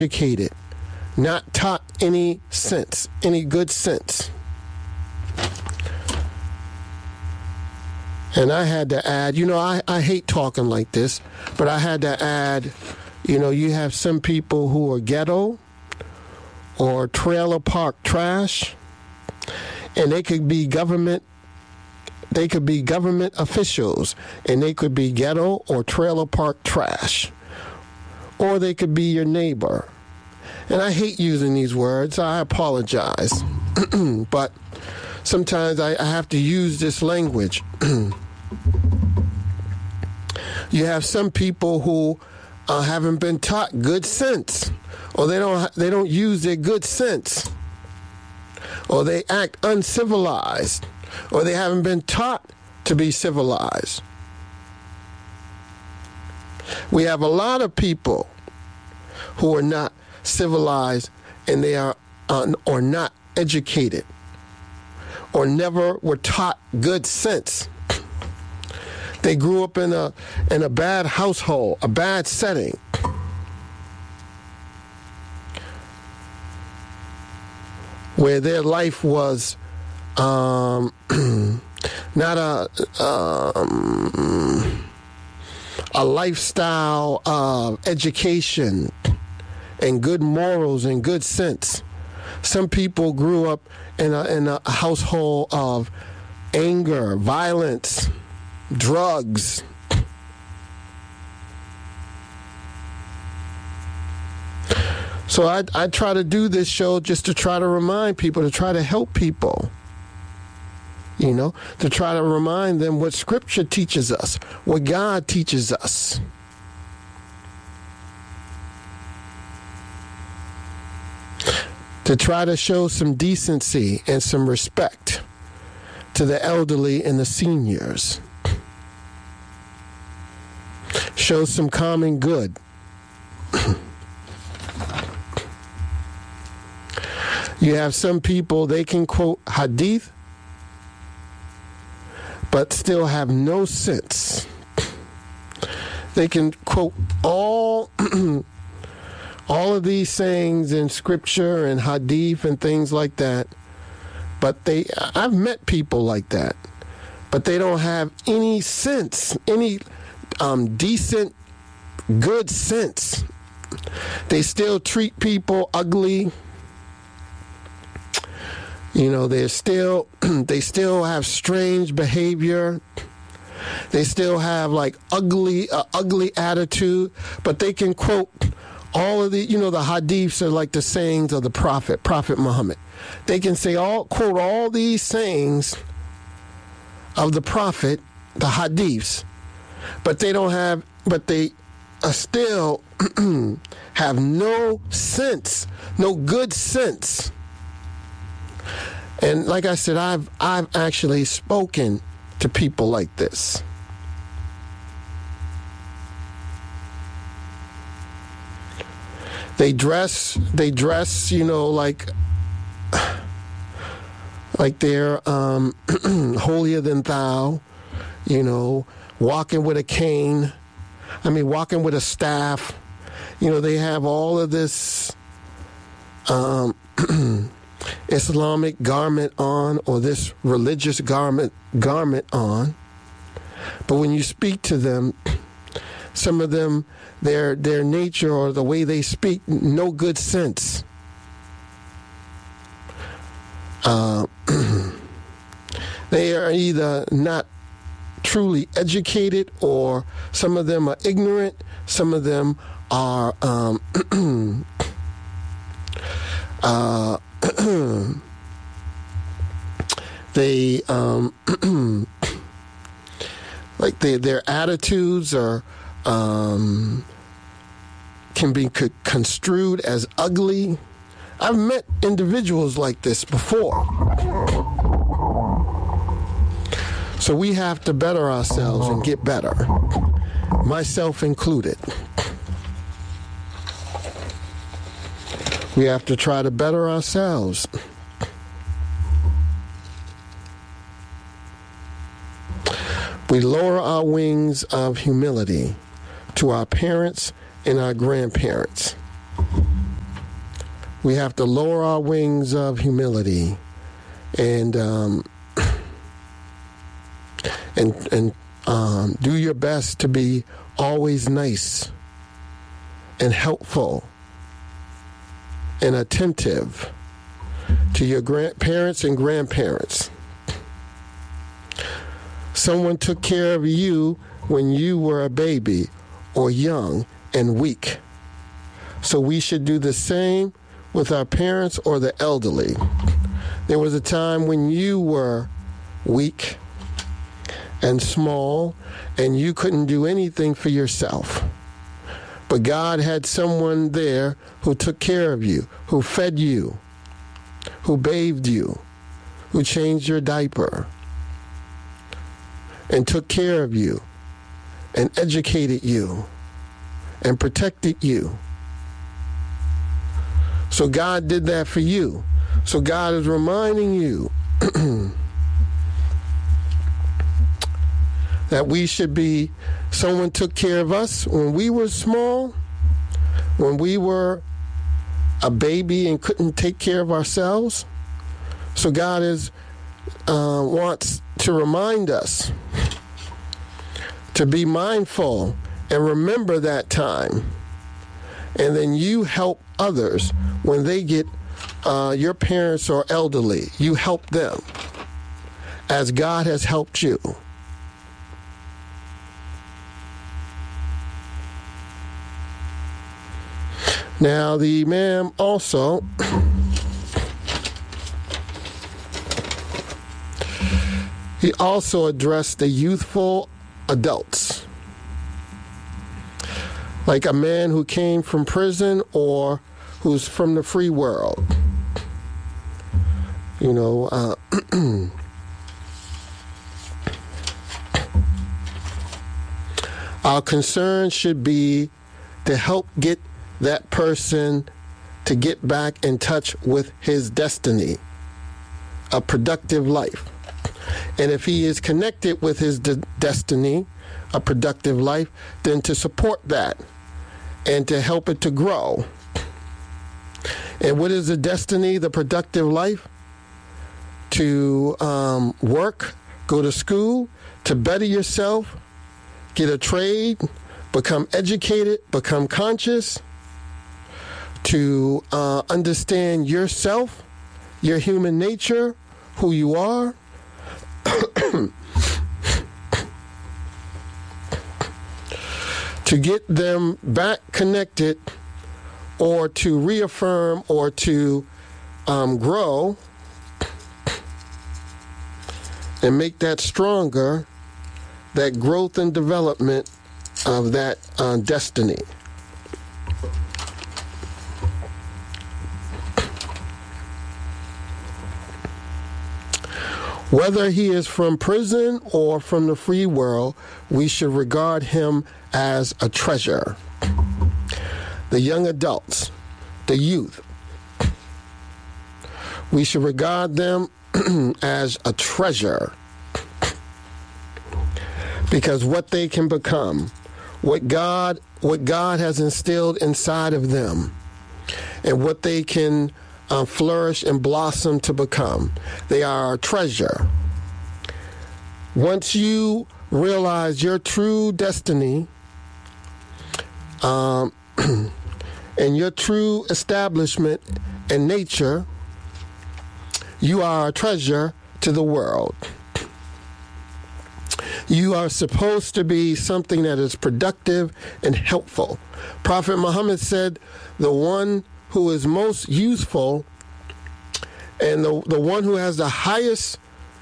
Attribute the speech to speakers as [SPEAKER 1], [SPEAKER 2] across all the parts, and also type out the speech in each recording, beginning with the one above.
[SPEAKER 1] educated, not taught any sense, any good sense. And I had to add, I hate talking like this, but I had to add, you have some people who are ghetto or trailer park trash, and they could be government officials, and they could be ghetto or trailer park trash, or they could be your neighbor. And I hate using these words. I apologize. But sometimes I have to use this language. You have some people who haven't been taught good sense, or they don't use their good sense, or they act uncivilized, or they haven't been taught to be civilized. We have a lot of people who are not civilized, and they are or not educated, or never were taught good sense. They grew up in a bad household, a bad setting. Where their life was not a lifestyle of education and good morals and good sense. Some people grew up in a household of anger, violence, drugs. So I try to do this show just to try to remind people, to try to help people, to try to remind them what Scripture teaches us, what God teaches us. To try to show some decency and some respect to the elderly and the seniors. Show some common good. You have some people, they can quote hadith, but still have no sense. They can quote all of these sayings in scripture and hadith and things like that, but I've met people like that, but they don't have any sense, any decent, good sense. They still treat people ugly. They still have strange behavior. They still have like ugly attitude, but they can quote all of the hadiths are like the sayings of the Prophet Muhammad. They can quote all these sayings of the Prophet, the hadiths, but they still have no sense, no good sense. And like I said, I've actually spoken to people like this. They dress, like they're holier than thou, walking with a cane. Walking with a staff. They have all of this Islamic garment on, or this religious garment on. But when you speak to them, some of them, their nature or the way they speak, no good sense. They are either not truly educated, or some of them are ignorant. Some of them are their attitudes are can be construed as ugly. I've met individuals like this before. So we have to better ourselves and get better, myself included. We have to try to better ourselves. We lower our wings of humility to our parents and our grandparents. We have to lower our wings of humility and do your best to be always nice and helpful and attentive to your parents and grandparents. Someone took care of you when you were a baby or young and weak. So we should do the same with our parents or the elderly. There was a time when you were weak and small and you couldn't do anything for yourself. But God had someone there who took care of you, who fed you, who bathed you, who changed your diaper, and took care of you, and educated you, and protected you. So God did that for you. So God is reminding you that we should be, someone took care of us when we were small, when we were a baby and couldn't take care of ourselves. So God wants to remind us to be mindful and remember that time. And then you help others when they get your parents or elderly. You help them as God has helped you. Now, the Imam also he also addressed the youthful adults, like a man who came from prison or who's from the free world. You know, our concern should be to help get that person to get back in touch with his destiny, a productive life. And if he is connected with his destiny, a productive life, then to support that and to help it to grow. And what is the destiny, the productive life? To work, go to school, to better yourself, get a trade, become educated, become conscious, to understand yourself, your human nature, who you are, to get them back connected or to reaffirm or to grow and make that stronger, that growth and development of that destiny. Whether he is from prison or from the free world, we should regard him as a treasure. The young adults, the youth, we should regard them as a treasure, because what they can become, what God has instilled inside of them, and what they can flourish and blossom to become. They are a treasure. Once you realize your true destiny and your true establishment and nature, you are a treasure to the world. You are supposed to be something that is productive and helpful. Prophet Muhammad said, the one who is most useful and the one who has the highest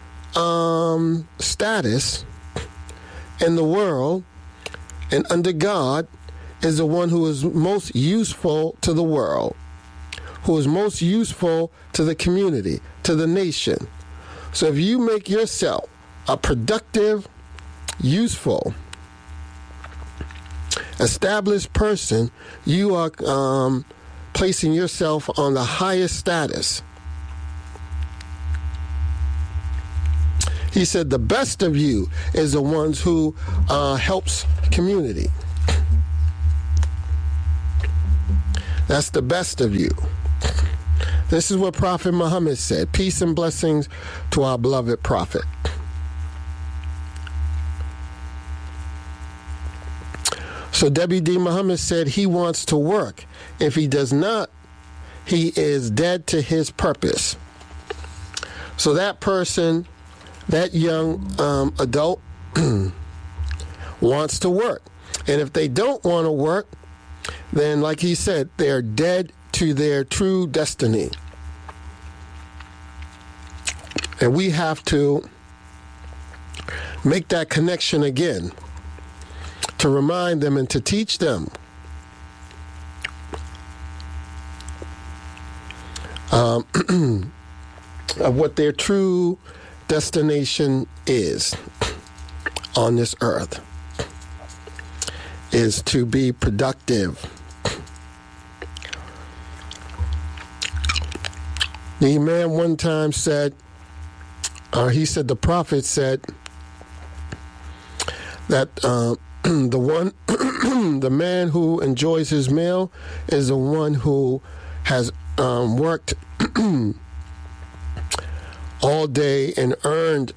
[SPEAKER 1] status in the world and under God is the one who is most useful to the world, who is most useful to the community, to the nation. So if you make yourself a productive, useful, established person, you are placing yourself on the highest status. He said the best of you is the ones who helps community. That's the best of you. This is what Prophet Muhammad said. Peace and blessings to our beloved prophet. So W.D. Muhammad said he wants to work. If he does not, he is dead to his purpose. So that person, that young adult wants to work. And if they don't want to work, then like he said, they're dead to their true destiny. And we have to make that connection again, to remind them and to teach them of what their true destination is on this earth, is to be productive. The man one time said, the prophet said that the man who enjoys his meal is the one who has worked all day and earned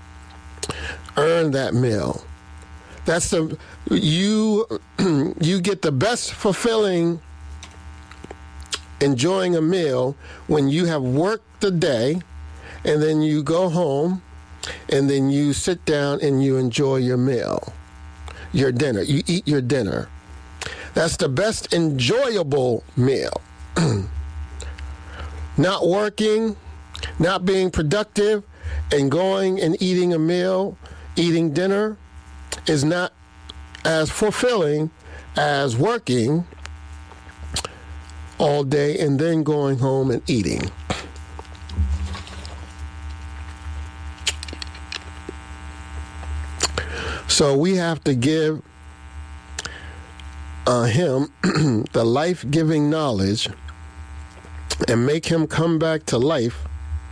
[SPEAKER 1] that meal. That's you get the best fulfilling enjoying a meal when you have worked the day and then you go home and then you sit down and you enjoy your meal, your dinner. You eat your dinner. That's the best enjoyable meal. Not working, not being productive, and going and eating a meal, eating dinner, is not as fulfilling as working all day and then going home and eating. So we have to give him the life-giving knowledge and make him come back to life,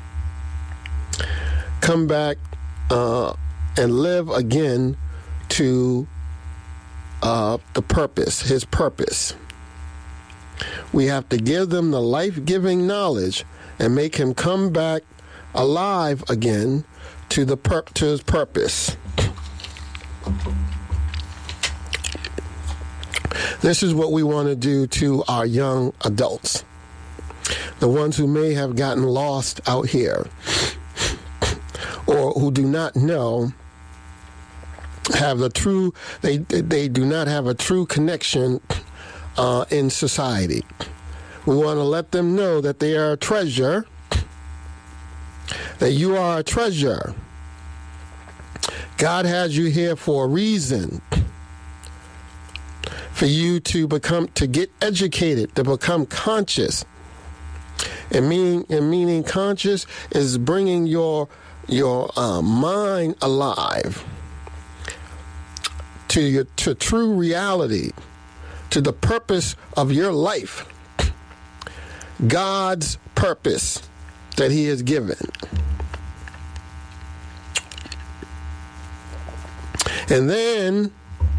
[SPEAKER 1] come back and live again to the purpose, his purpose. We have to give them the life-giving knowledge and make him come back alive again to his purpose. This is what we want to do to our young adults, the ones who may have gotten lost out here or who do not know, they do not have a true connection in society. We want to let them know that they are a treasure, that you are a treasure. God has you here for a reason, for you to get educated, to become conscious. And meaning conscious is bringing your mind alive to true reality, to the purpose of your life, God's purpose that He has given. And then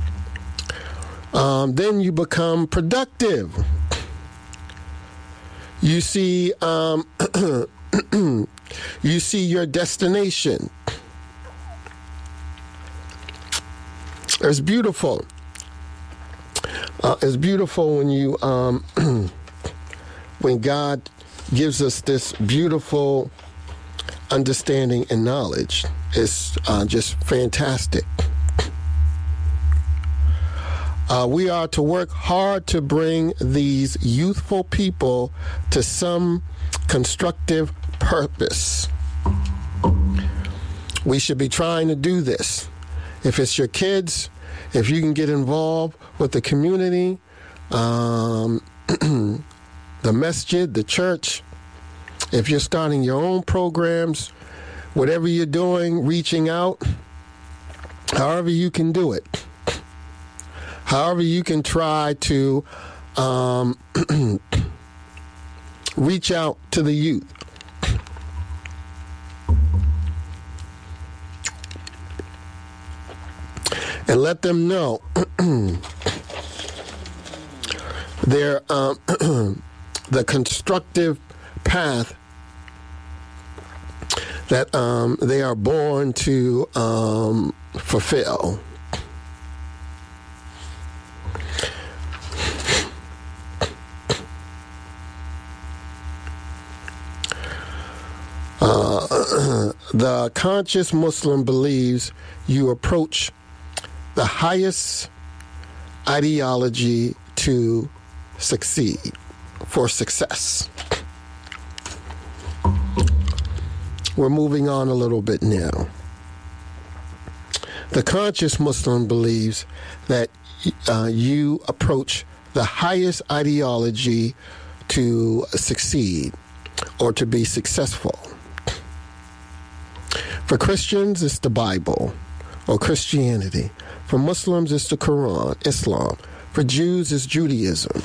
[SPEAKER 1] you become productive. You see, you see your destination. It's beautiful. It's beautiful when you, when God gives us this beautiful understanding and knowledge. It's just fantastic. We are to work hard to bring these youthful people to some constructive purpose. We should be trying to do this. If it's your kids, if you can get involved with the community, the masjid, the church, if you're starting your own programs, whatever you're doing, reaching out, however you can do it. However you can try to reach out to the youth. And let them know the constructive path that they are born to fulfill. The conscious Muslim believes you approach the highest ideology to succeed, for success. We're moving on a little bit now. The conscious Muslim believes that you approach the highest ideology to succeed or to be successful. For Christians, it's the Bible or Christianity. For Muslims, it's the Quran, Islam. For Jews, it's Judaism.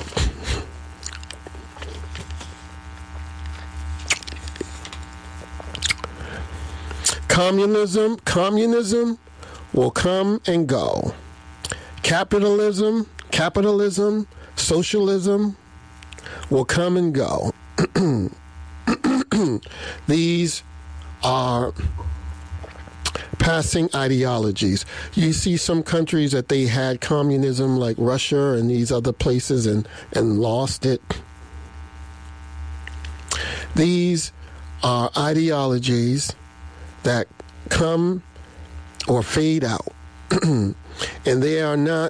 [SPEAKER 1] Communism will come and go. Capitalism, socialism will come and go. These are passing ideologies. You see some countries that they had communism, like Russia and these other places, and lost it. These are ideologies that come or fade out. And they are not,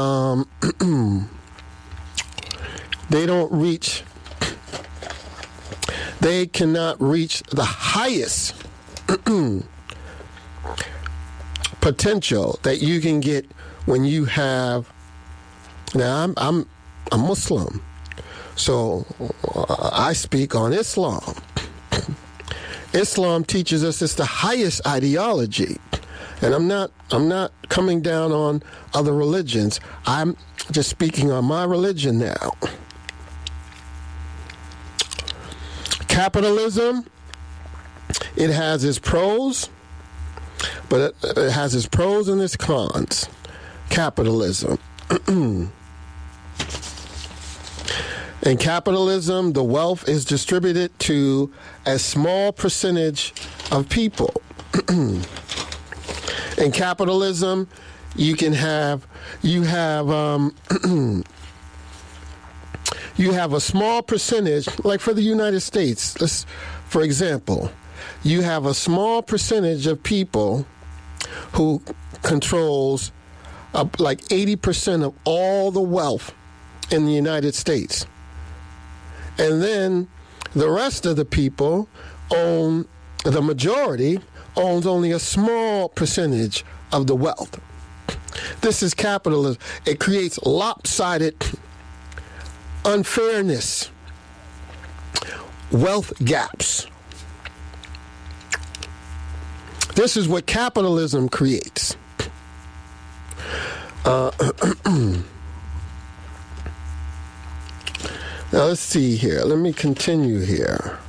[SPEAKER 1] they cannot reach the highest potential that you can get when you have. Now, I'm a Muslim, so I speak on Islam. Islam teaches us it's the highest ideology, and I'm not coming down on other religions. I'm just speaking on my religion now. Capitalism, it has its pros, but it has its pros and its cons. Capitalism. In capitalism, the wealth is distributed to a small percentage of people. In capitalism, you have a small percentage, like for the United States, for example, you have a small percentage of people who controls like 80% of all the wealth in the United States. And then the rest of the people the majority owns only a small percentage of the wealth. This is capitalism. It creates lopsided unfairness, wealth gaps. This is what capitalism creates. Now let's see here. Let me continue here.